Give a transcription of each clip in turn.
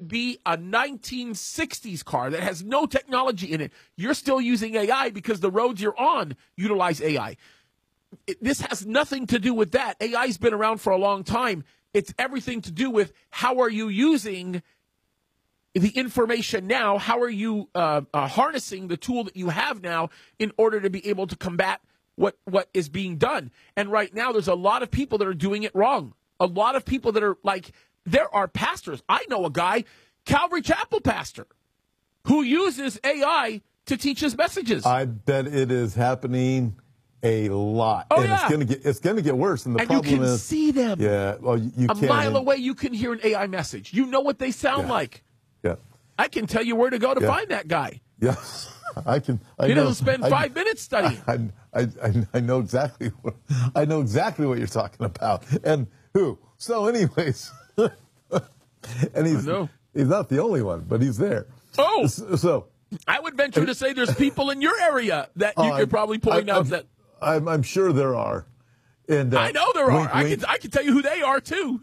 could be a 1960s car that has no technology in it. You're still using AI because the roads you're on utilize AI. This has nothing to do with that. AI's been around for a long time. It's everything to do with how are you using the information now? How are you harnessing the tool that you have now in order to be able to combat what is being done? And right now, there's a lot of people that are doing it wrong. A lot of people that are like, there are pastors. I know a guy, Calvary Chapel pastor, who uses AI to teach his messages. I bet it is happening a lot. Oh, and yeah. It's gonna get worse. And the and problem you can is, see them. yeah, well, you a can. mile away, you can hear an AI message. You know what they sound like. Yeah. I can tell you where to go to find that guy. Yeah. He doesn't spend 5 minutes studying. I know exactly what you're talking about. And who? So anyways, and he's not the only one, but he's there. Oh. So I would venture to say there's people in your area that you could probably point out that. I'm sure there are. And I know there are. Wink. I can tell you who they are too.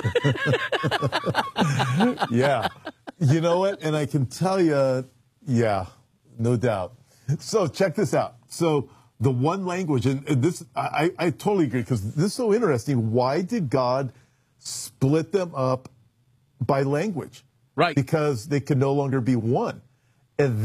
Yeah. You know what? And I can tell you, yeah, no doubt. So check this out. So the one language, and this, I totally agree, because this is so interesting. Why did God split them up by language? Right. Because they can no longer be one. And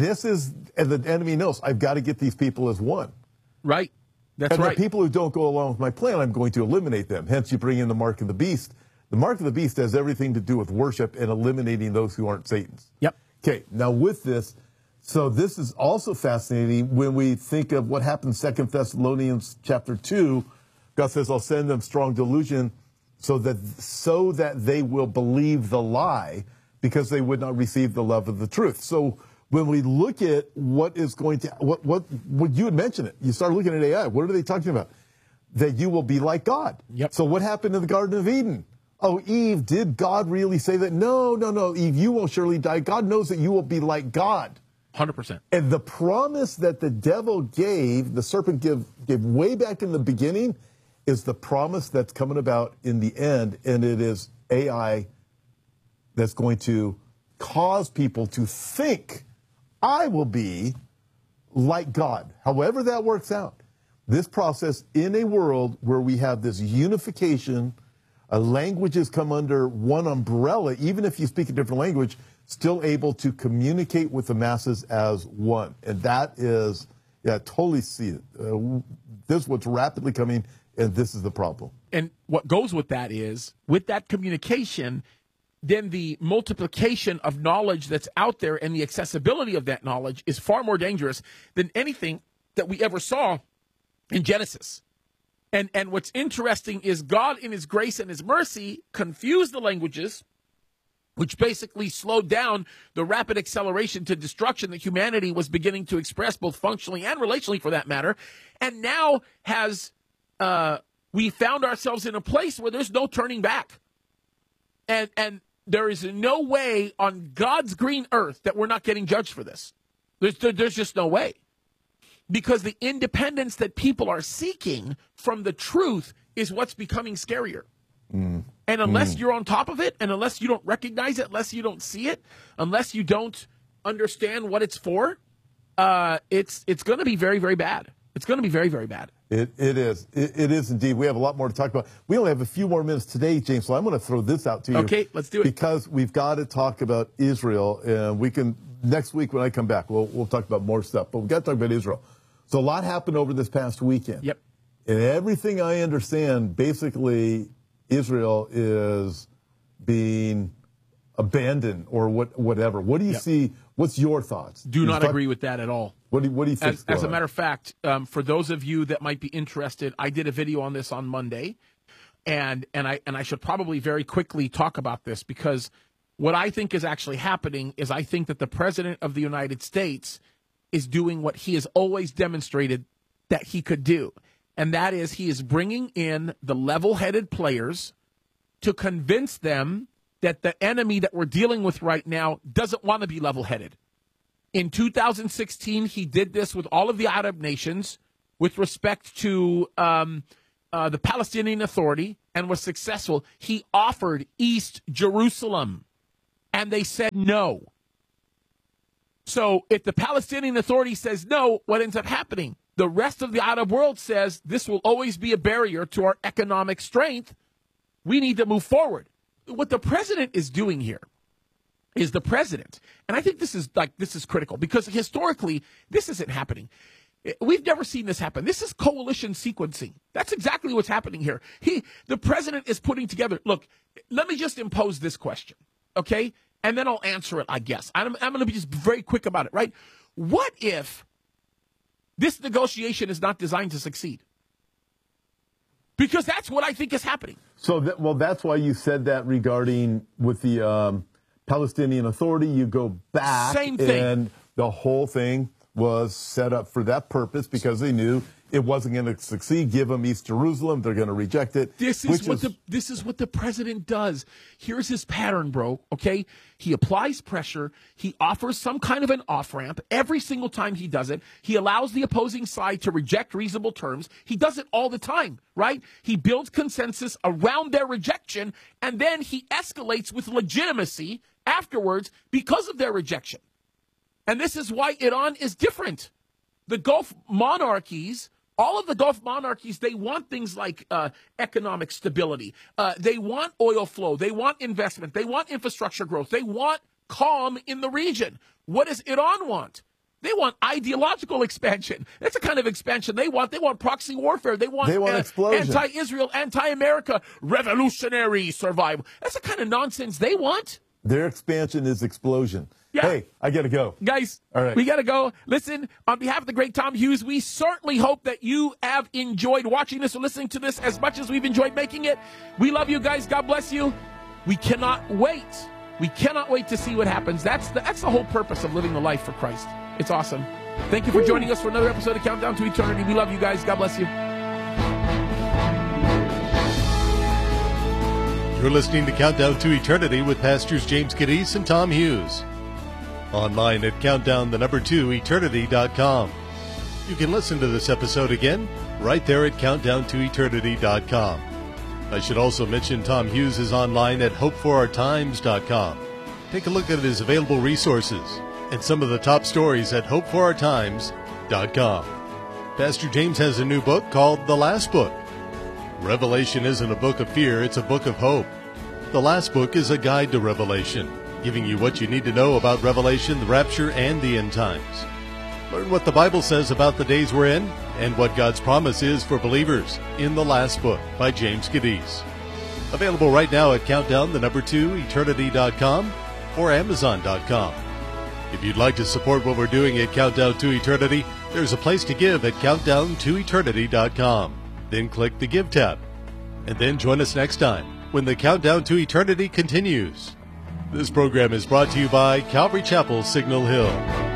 the enemy knows, I've got to get these people as one. Right. That's and right. the people who don't go along with my plan, I'm going to eliminate them. Hence, you bring in the mark of the beast. The mark of the beast has everything to do with worship and eliminating those who aren't Satan's. Yep. Okay, now with this, so this is also fascinating when we think of what happened in 2 Thessalonians chapter 2. God says, I'll send them strong delusion so that they will believe the lie because they would not receive the love of the truth. So when we look at what is going to, what you had mentioned it, you start looking at AI. What are they talking about? That you will be like God. Yep. So what happened in the Garden of Eden? Oh, Eve, did God really say that? No, Eve, you will surely die. God knows that you will be like God. 100%. And the promise that the devil gave, the serpent gave way back in the beginning, is the promise that's coming about in the end. And it is AI that's going to cause people to think, I will be like God. However that works out. This process in a world where we have this unification, languages come under one umbrella, even if you speak a different language, still able to communicate with the masses as one. And that is, yeah, I totally see it. This is what's rapidly coming, and this is the problem. And what goes with that is, with that communication, then the multiplication of knowledge that's out there and the accessibility of that knowledge is far more dangerous than anything that we ever saw in Genesis. And what's interesting is God, in his grace and his mercy, confused the languages, which basically slowed down the rapid acceleration to destruction that humanity was beginning to express, both functionally and relationally for that matter. And now we found ourselves in a place where there's no turning back. And there is no way on God's green earth that we're not getting judged for this. There's just no way. Because the independence that people are seeking from the truth is what's becoming scarier. And unless you're on top of it, and unless you don't recognize it, unless you don't see it, unless you don't understand what it's for, it's going to be very, very bad. It's going to be very, very bad. It is. It is indeed. We have a lot more to talk about. We only have a few more minutes today, James, so I'm going to throw this out to you. Okay, let's do it. Because we've got to talk about Israel, and we can, next week when I come back, we'll talk about more stuff, but we've got to talk about Israel. So a lot happened over this past weekend. Yep. And everything I understand, basically, Israel is being abandoned or whatever. What do you see? What's your thoughts? Do not agree with that at all. What do you think? As a matter of fact, for those of you that might be interested, I did a video on this on Monday, and I should probably very quickly talk about this, because what I think is actually happening is I think that the President of the United States is doing what he has always demonstrated that he could do. And that is, he is bringing in the level-headed players to convince them that the enemy that we're dealing with right now doesn't want to be level-headed. In 2016, he did this with all of the Arab nations with respect to the Palestinian Authority and was successful. He offered East Jerusalem and they said no. So if the Palestinian Authority says no, what ends up happening? The rest of the Arab world says this will always be a barrier to our economic strength. We need to move forward. What the president is doing here is the president, and I think this is critical because historically this isn't happening. We've never seen this happen. This is coalition sequencing. That's exactly what's happening here. The president is putting together. Look, let me just impose this question, okay? And then I'll answer it, I guess. I'm going to be just very quick about it, right? What if this negotiation is not designed to succeed? Because that's what I think is happening. So, that's why you said that regarding with the Palestinian Authority. You go back. Same thing. And the whole thing was set up for that purpose because they knew it wasn't going to succeed. Give them East Jerusalem. They're going to reject it. This is what the president does. Here's his pattern, bro. Okay. He applies pressure. He offers some kind of an off-ramp. Every single time he does it, he allows the opposing side to reject reasonable terms. He does it all the time, right? He builds consensus around their rejection, and then he escalates with legitimacy afterwards because of their rejection. And this is why Iran is different. The Gulf monarchies, all of the Gulf monarchies, they want things like economic stability. They want oil flow. They want investment. They want infrastructure growth. They want calm in the region. What does Iran want? They want ideological expansion. That's the kind of expansion they want. They want proxy warfare. They want explosion. Anti-Israel, anti-America, revolutionary survival. That's the kind of nonsense they want. Their expansion is explosion. Yeah. Hey, I got to go. Guys, all right. We got to go. Listen, on behalf of the great Tom Hughes, we certainly hope that you have enjoyed watching this or listening to this as much as we've enjoyed making it. We love you guys. God bless you. We cannot wait. We cannot wait to see what happens. That's the whole purpose of living the life for Christ. It's awesome. Thank you for joining us for another episode of Countdown to Eternity. We love you guys. God bless you. You're listening to Countdown to Eternity with Pastors James Cadiz and Tom Hughes. Online at countdown2eternity.com. You can listen to this episode again right there at countdown2eternity.com. I should also mention Tom Hughes is online at hopeforourtimes.com. Take a look at his available resources and some of the top stories at hopeforourtimes.com. Pastor James has a new book called The Last Book. Revelation isn't a book of fear, it's a book of hope. The Last Book is a guide to Revelation, giving you what you need to know about Revelation, the rapture, and the end times. Learn what the Bible says about the days we're in and what God's promise is for believers in The Last Book by James Cadiz. Available right now at countdown2eternity.com or amazon.com. If you'd like to support what we're doing at Countdown to Eternity, there's a place to give at countdown2eternity.com. Then click the Give tab. And then join us next time when the Countdown to Eternity continues. This program is brought to you by Calvary Chapel, Signal Hill.